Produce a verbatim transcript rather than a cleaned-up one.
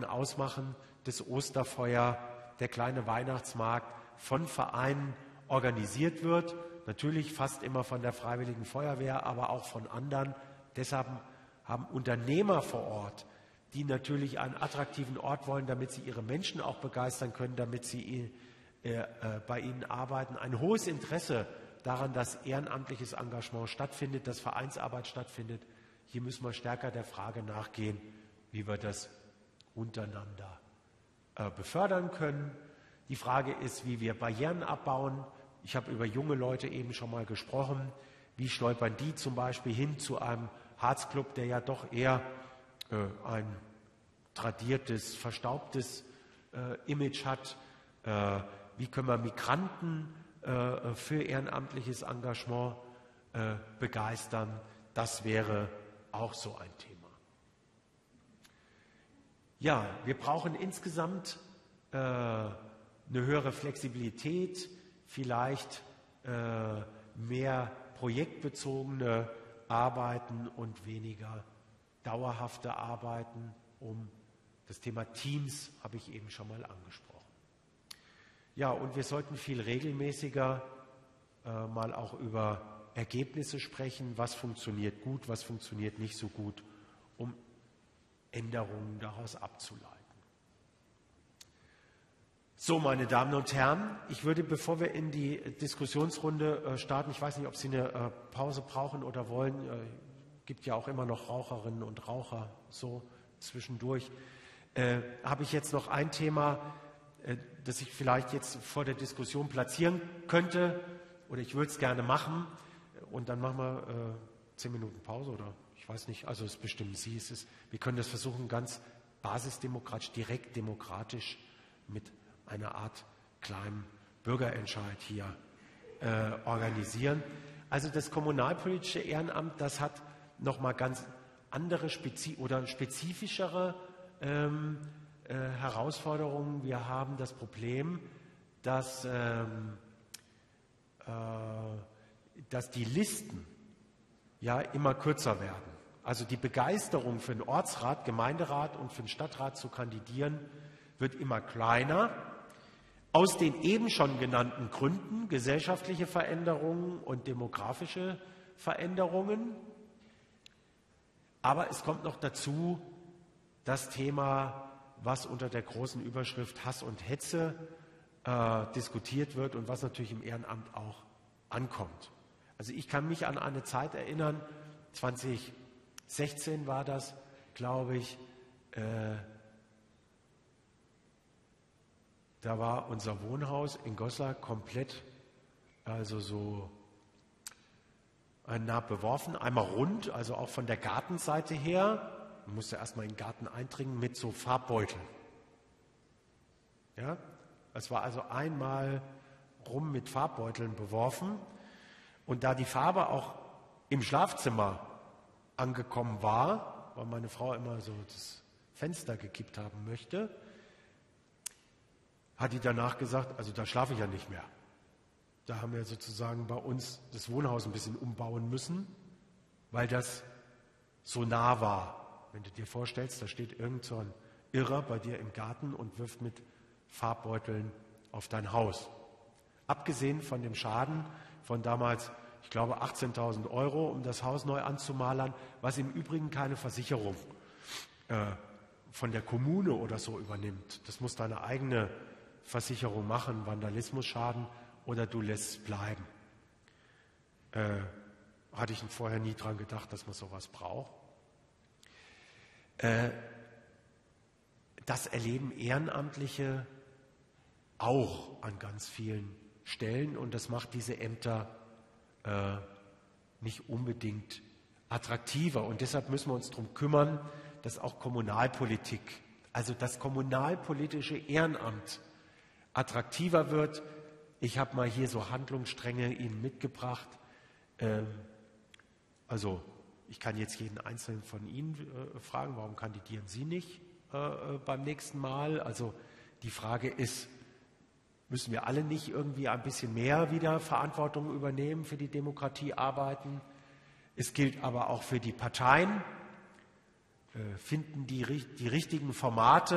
ausmachen, das Osterfeuer, der kleine Weihnachtsmarkt von Vereinen organisiert wird. Natürlich fast immer von der Freiwilligen Feuerwehr, aber auch von anderen. Deshalb haben Unternehmer vor Ort, die natürlich einen attraktiven Ort wollen, damit sie ihre Menschen auch begeistern können, damit sie äh, äh, bei ihnen arbeiten, ein hohes Interesse daran, dass ehrenamtliches Engagement stattfindet, dass Vereinsarbeit stattfindet. Hier müssen wir stärker der Frage nachgehen, wie wir das untereinander äh, befördern können. Die Frage ist, wie wir Barrieren abbauen. Ich habe über junge Leute eben schon mal gesprochen. Wie stolpern die zum Beispiel hin zu einem Harzclub, der ja doch eher äh, ein tradiertes, verstaubtes äh, Image hat? Äh, wie können wir Migranten äh, für ehrenamtliches Engagement äh, begeistern? Das wäre auch so ein Thema. Ja, wir brauchen insgesamt äh, eine höhere Flexibilität, vielleicht äh, mehr projektbezogene Arbeiten und weniger dauerhafte Arbeiten. Um das Thema Teams habe ich eben schon mal angesprochen. Ja, und wir sollten viel regelmäßiger äh, mal auch über Ergebnisse sprechen, was funktioniert gut, was funktioniert nicht so gut, um Änderungen daraus abzuleiten. So, meine Damen und Herren, ich würde, bevor wir in die Diskussionsrunde äh, starten, ich weiß nicht, ob Sie eine äh, Pause brauchen oder wollen, es äh, gibt ja auch immer noch Raucherinnen und Raucher so zwischendurch, äh, habe ich jetzt noch ein Thema, äh, das ich vielleicht jetzt vor der Diskussion platzieren könnte, oder ich würde es gerne machen, und dann machen wir äh, zehn Minuten Pause, oder ich weiß nicht, also es bestimmen Sie, es ist, wir können das versuchen, ganz basisdemokratisch, direkt demokratisch mit einer Art kleinen Bürgerentscheid hier äh, organisieren. Also das kommunalpolitische Ehrenamt, das hat nochmal ganz andere spezi oder spezifischere ähm, äh, Herausforderungen. Wir haben das Problem, dass, ähm, äh, dass die Listen ja immer kürzer werden. Also die Begeisterung für den Ortsrat, Gemeinderat und für den Stadtrat zu kandidieren, wird immer kleiner. Aus den eben schon genannten Gründen, gesellschaftliche Veränderungen und demografische Veränderungen. Aber es kommt noch dazu das Thema, was unter der großen Überschrift Hass und Hetze äh, diskutiert wird und was natürlich im Ehrenamt auch ankommt. Also ich kann mich an eine Zeit erinnern, zweitausendsechzehn war das, glaube ich, äh, da war unser Wohnhaus in Goslar komplett, also so nah beworfen, einmal rund, also auch von der Gartenseite her. Man musste erstmal in den Garten eindringen mit so Farbbeuteln. Ja, es war also einmal rum mit Farbbeuteln beworfen. Und da die Farbe auch im Schlafzimmer angekommen war, weil meine Frau immer so das Fenster gekippt haben möchte, hat die danach gesagt, also da schlafe ich ja nicht mehr. Da haben wir sozusagen bei uns das Wohnhaus ein bisschen umbauen müssen, weil das so nah war. Wenn du dir vorstellst, da steht irgend so ein Irrer bei dir im Garten und wirft mit Farbbeuteln auf dein Haus. Abgesehen von dem Schaden von damals, ich glaube, achtzehntausend Euro, um das Haus neu anzumalern, was im Übrigen keine Versicherung äh, von der Kommune oder so übernimmt. Das muss deine eigene Versicherung machen, Vandalismusschaden, oder du lässt es bleiben. Äh, hatte ich vorher nie dran gedacht, dass man sowas braucht. Äh, das erleben Ehrenamtliche auch an ganz vielen Stellen und das macht diese Ämter äh, nicht unbedingt attraktiver. Und deshalb müssen wir uns darum kümmern, dass auch Kommunalpolitik, also das kommunalpolitische Ehrenamt attraktiver wird. Ich habe mal hier so Handlungsstränge Ihnen mitgebracht. Ähm, also ich kann jetzt jeden Einzelnen von Ihnen äh, fragen, warum kandidieren Sie nicht äh, beim nächsten Mal? Also die Frage ist, müssen wir alle nicht irgendwie ein bisschen mehr wieder Verantwortung übernehmen, für die Demokratie arbeiten? Es gilt aber auch für die Parteien. Äh, finden die, die richtigen Formate